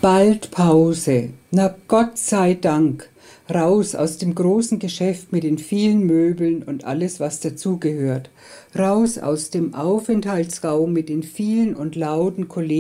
Bald Pause. Na Gott sei Dank. Raus aus dem großen Geschäft mit den vielen Möbeln und alles, was dazugehört. Raus aus dem Aufenthaltsraum mit den vielen und lauten Kollegen